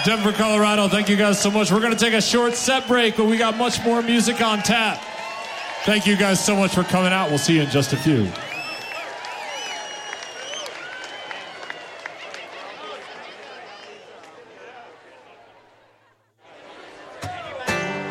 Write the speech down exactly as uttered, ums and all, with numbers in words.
Denver, Colorado. Thank you guys so much. We're going to take a short set break, but we got much more music on tap. Thank you guys so much for coming out. We'll see you in just a few.